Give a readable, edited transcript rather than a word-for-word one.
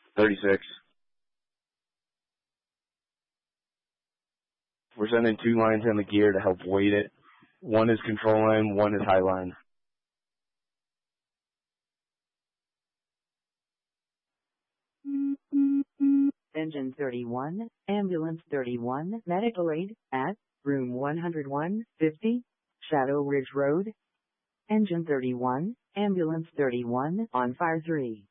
36. We're sending 2 lines in the gear to help weight it. One is control line, one is high line. Engine 31, Ambulance 31, medical aid, at room 101-50, Shadow Ridge Road. Engine 31, Ambulance 31, on fire 3.